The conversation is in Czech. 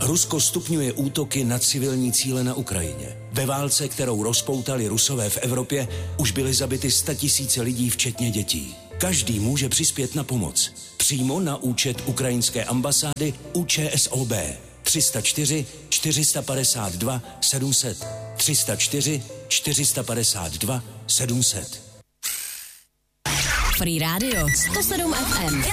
Rusko stupňuje útoky na civilní cíle na Ukrajině. Ve válce, kterou rozpoutali Rusové v Evropě, už byly zabity 100 000 lidí, včetně dětí. Každý může přispět na pomoc. Přímo na účet ukrajinské ambasády ČSOB 304 452 700 304 452 700. Free Radio 107 FM.